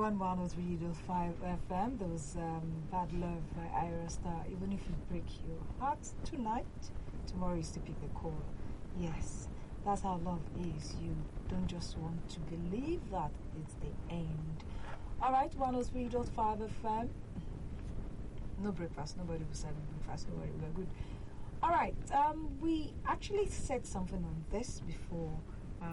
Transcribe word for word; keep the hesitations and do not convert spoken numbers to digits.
one one oh three point five F M. There was um, Bad Love by Ira Star. Even if you break your heart tonight, tomorrow is to pick the call. Yes, that's how love is. You don't just want to believe that it's the end. Alright, one oh three point five F M. No breakfast. Nobody will serve me breakfast. Don't worry, we're good. Alright, um, we actually said something on this before.